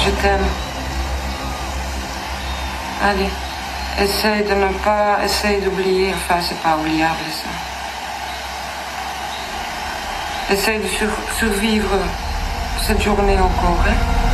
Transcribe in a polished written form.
Je t'aime. Allez, essaye de ne pas, essaye d'oublier, enfin c'est pas oubliable ça. Essaye de survivre cette journée encore, hein.